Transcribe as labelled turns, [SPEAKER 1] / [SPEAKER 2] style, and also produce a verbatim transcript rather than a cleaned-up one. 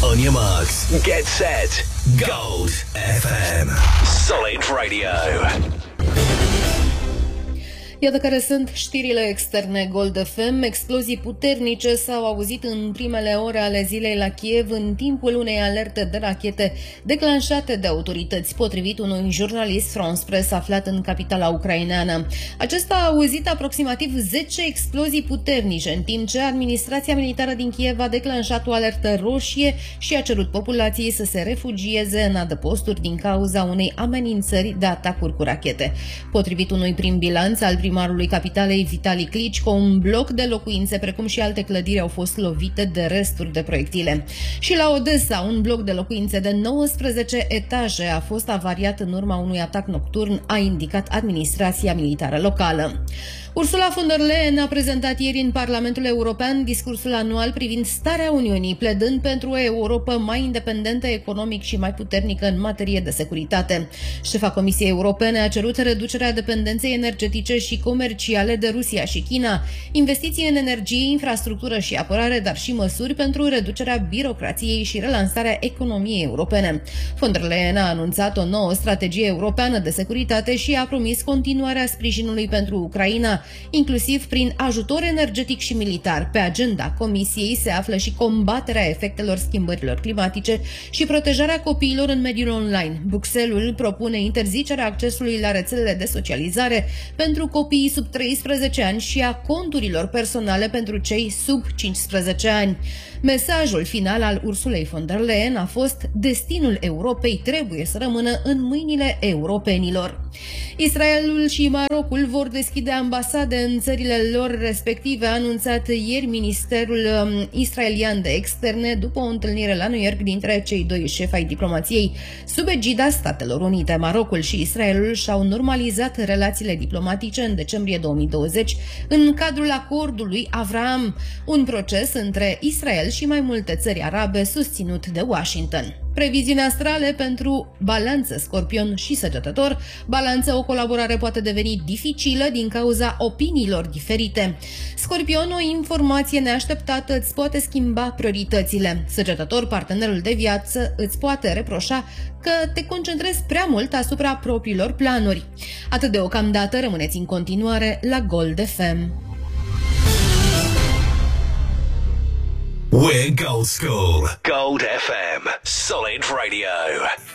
[SPEAKER 1] On your marks, get set, Gold F M. Solid Radio.
[SPEAKER 2] Iată care sunt știrile externe Gold F M. Explozii puternice s-au auzit în primele ore ale zilei la Kiev în timpul unei alerte de rachete declanșate de autorități, potrivit unui jurnalist France Press aflat în capitala ucraineană. Acesta a auzit aproximativ zece explozii puternice, în timp ce administrația militară din Kiev a declanșat o alertă roșie și a cerut populației să se refugieze în adăposturi din cauza unei amenințări de atacuri cu rachete. Potrivit unui prim bilanț al primarului capitalei Vitali Klitschko, un bloc de locuințe precum și alte clădiri au fost lovite de resturi de proiectile. Și la Odessa, un bloc de locuințe de nouăsprezece etaje a fost avariat în urma unui atac nocturn, a indicat administrația militară locală. Ursula von der Leyen a prezentat ieri în Parlamentul European discursul anual privind starea Uniunii, pledând pentru o Europă mai independentă economic și mai puternică în materie de securitate. Șefa Comisiei Europene a cerut reducerea dependenței energetice și comerciale de Rusia și China, investiții în energie, infrastructură și apărare, dar și măsuri pentru reducerea birocrației și relansarea economiei europene. Von der Leyen a anunțat o nouă strategie europeană de securitate și a promis continuarea sprijinului pentru Ucraina, inclusiv prin ajutor energetic și militar. Pe agenda Comisiei se află și combaterea efectelor schimbărilor climatice și protejarea copiilor în mediul online. Bruxelles propune interzicerea accesului la rețelele de socializare pentru copiii sub treisprezece ani și a conturilor personale pentru cei sub cincisprezece ani. Mesajul final al Ursulei von der Leyen a fost: destinul Europei trebuie să rămână în mâinile europenilor. Israelul și Marocul vor deschide ambasade în țările lor respective, a anunțat ieri Ministerul israelian de Externe după o întâlnire la New York dintre cei doi șefi ai diplomației sub egida Statelor Unite. Marocul și Israelul și-au normalizat relațiile diplomatice în decembrie două mii douăzeci în cadrul acordului Avraham, un proces între Israel și mai multe țări arabe susținut de Washington. Previziuni astrale pentru Balanță, Scorpion și Săgetător. Balanță, o colaborare poate deveni dificilă din cauza opiniilor diferite. Scorpion, o informație neașteptată îți poate schimba prioritățile. Săgetător, partenerul de viață îți poate reproșa că te concentrezi prea mult asupra propriilor planuri. Atât deocamdată, rămâneți în continuare la Gold F M.
[SPEAKER 1] We're Gold School. Gold F M. Solid Radio.